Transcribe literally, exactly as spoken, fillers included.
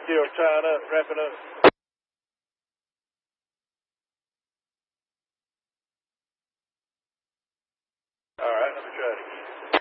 Still tying up, wrapping up. All right, let me try it again.